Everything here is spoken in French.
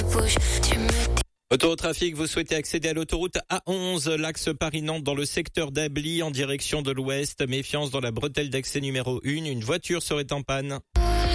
bouche. Tu me dis. Autotrafic, vous souhaitez accéder à l'autoroute A11, l'axe Paris-Nantes dans le secteur d'Ably en direction de l'ouest. Méfiance dans la bretelle d'accès numéro 1, une voiture serait en panne.